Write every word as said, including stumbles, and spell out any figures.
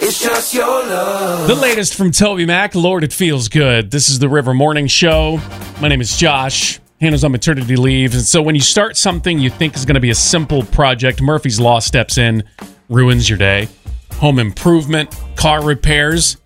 It's just your love. The latest from Toby Mac, Lord, It Feels Good. This is the River Morning Show. My name is Josh. Hannah's on maternity leave. And so when you start something you think is going to be a simple project, Murphy's Law steps in, ruins your day. Home improvement, car repairs.